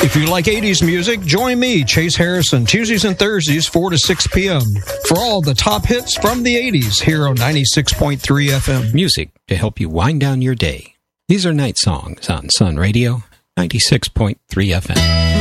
If you like 80s music, join me, Chase Harrison, Tuesdays and Thursdays, 4 to 6 p.m. for all the top hits from the 80s here on 96.3 FM. Music to help you wind down your day. These are Night Songs on Sun Radio, 96.3 FM.